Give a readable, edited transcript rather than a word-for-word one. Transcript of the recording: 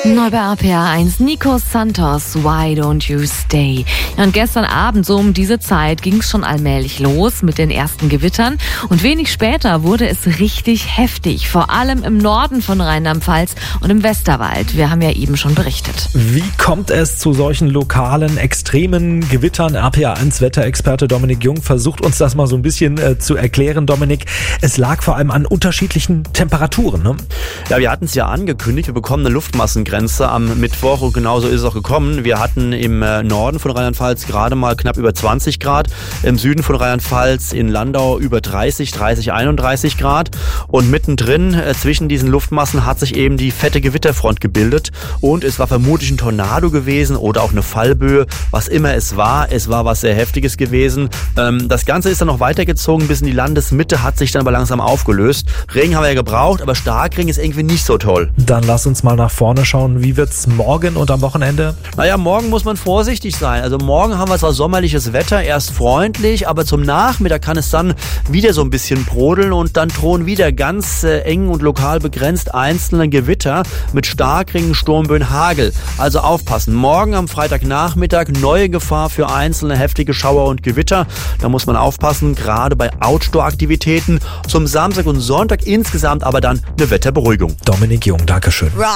Neu bei RPA 1, Nico Santos, Why Don't You Stay? Ja, und gestern Abend, so um diese Zeit, ging es schon allmählich los mit den ersten Gewittern. Und wenig später wurde es richtig heftig, vor allem im Norden von Rheinland-Pfalz und im Westerwald. Wir haben ja eben schon berichtet. Wie kommt es zu solchen lokalen, extremen Gewittern? RPA 1 Wetterexperte Dominik Jung versucht uns das mal so ein bisschen zu erklären. Dominik, es lag vor allem an unterschiedlichen Temperaturen, ne? Ja, wir hatten es ja angekündigt, wir bekommen eine Luftmassengrenze am Mittwoch und genauso ist es auch gekommen. Wir hatten im Norden von Rheinland-Pfalz gerade mal knapp über 20 Grad, im Süden von Rheinland-Pfalz in Landau über 30, 31 Grad und mittendrin zwischen diesen Luftmassen hat sich eben die fette Gewitterfront gebildet und es war vermutlich ein Tornado gewesen oder auch eine Fallböe, was immer es war was sehr Heftiges gewesen. Das Ganze ist dann noch weitergezogen bis in die Landesmitte, hat sich dann aber langsam aufgelöst. Regen haben wir ja gebraucht, aber Starkregen ist irgendwie nicht so toll. Dann lass uns mal nach vorne schauen. Wie wird's morgen und am Wochenende? Naja, morgen muss man vorsichtig sein. Also morgen haben wir zwar sommerliches Wetter, erst freundlich, aber zum Nachmittag kann es dann wieder so ein bisschen brodeln und dann drohen wieder ganz eng und lokal begrenzt einzelne Gewitter mit Starkregen, Sturmböen, Hagel. Also aufpassen. Morgen am Freitagnachmittag neue Gefahr für einzelne heftige Schauer und Gewitter. Da muss man aufpassen, gerade bei Outdoor-Aktivitäten. Zum Samstag und Sonntag insgesamt aber dann eine Wetterberuhigung. Dominik Jung, Dankeschön.